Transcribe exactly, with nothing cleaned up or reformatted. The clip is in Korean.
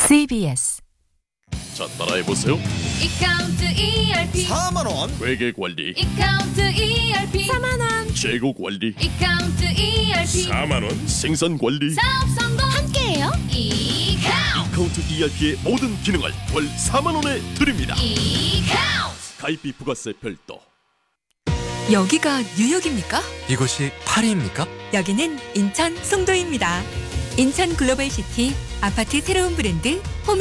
씨비에스 자, 따라해보세요. 이카운트 이알피 사만 원. 회계관리, 이카운트 이알피 사만 원 재고관리, 이카운트 이알피 사만 원, 생산관리, 사업 성공 함께해요. 이카운트 카운트 이알피의 모든 기능을 월 사만 원에 드립니다. 이카운트 가입비 부가세 별도. 여기가 뉴욕입니까? 이곳이 파리입니까? 여기는 인천 송도입니다. 인천 글로벌시티 아파트 새로운 브랜드 홈